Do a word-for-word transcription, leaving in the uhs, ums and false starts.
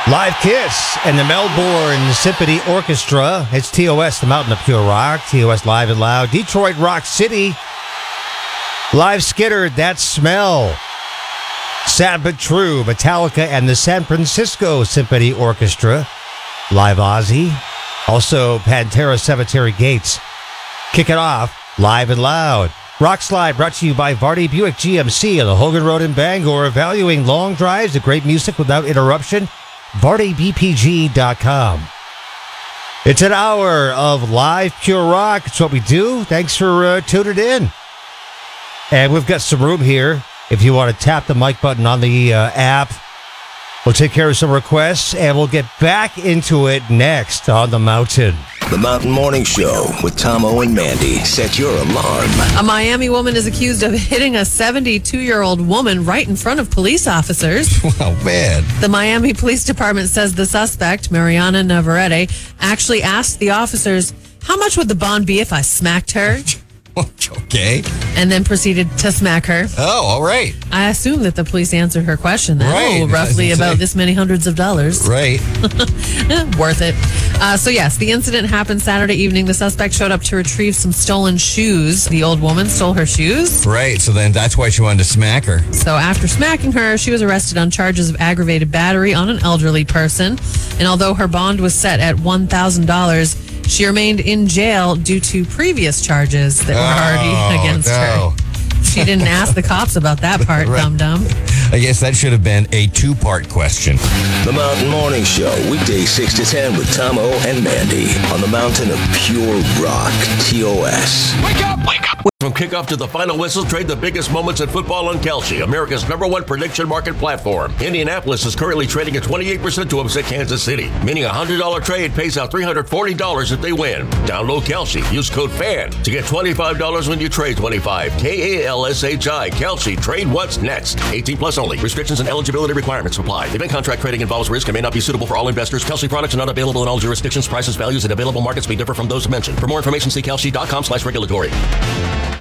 Live Kiss and the Melbourne Symphony Orchestra. It's T O S, the Mountain of Pure Rock. T O S Live and Loud. Detroit Rock City. Live Skittered, That Smell. Sad But True, Metallica and the San Francisco Symphony Orchestra. Live Ozzy. Also Pantera Cemetery Gates. Kick it off, Live and Loud. Rock Slide brought to you by Vardy Buick G M C on the Hogan Road in Bangor. Valuing long drives to great music without interruption. Vardy B P G dot com. It's an hour of live pure rock. It's what we do. Thanks for uh, tuning in. And we've got some room here. If you want to tap the mic button on the uh, app, we'll take care of some requests, and we'll get back into it next on The Mountain. The Mountain Morning Show with Tomo and Mandy. Set your alarm. A Miami woman is accused of hitting a seventy-two-year-old woman right in front of police officers. Oh, man. The Miami Police Department says the suspect, Mariana Navarrete, actually asked the officers, how much would the bond be if I smacked her? Okay. And then proceeded to smack her. Oh, all right. I assume that the police answered her question. That, Right. oh, roughly about Say. this many hundreds of dollars. Right. Worth it. Uh, so, yes, the incident happened Saturday evening. The suspect showed up to retrieve some stolen shoes. The old woman stole her shoes. Right. So then that's why she wanted to smack her. So after smacking her, she was arrested on charges of aggravated battery on an elderly person. And although her bond was set at one thousand dollars, she remained in jail due to previous charges that were already Oh, against no. her. She didn't ask the cops about that part, Right. dum-dum. I guess that should have been a two-part question. The Mountain Morning Show, weekdays six to ten with Tomo and Mandy on the Mountain of Pure Rock, T O S. Wake up! Wake up! From kickoff to the final whistle, trade the biggest moments in football on Kalshi, America's number one prediction market platform. Indianapolis is currently trading at twenty-eight percent to upset Kansas City, meaning a one hundred dollars trade pays out three hundred forty dollars if they win. Download Kalshi. Use code FAN to get twenty-five dollars when you trade twenty-five. K A L S H I. Kalshi. Trade what's next. eighteen plus only. Restrictions and eligibility requirements apply. Event contract trading involves risk and may not be suitable for all investors. Kalshi products are not available in all jurisdictions. Prices, values, and available markets may differ from those mentioned. For more information, see Kalshi dot com slash regulatory.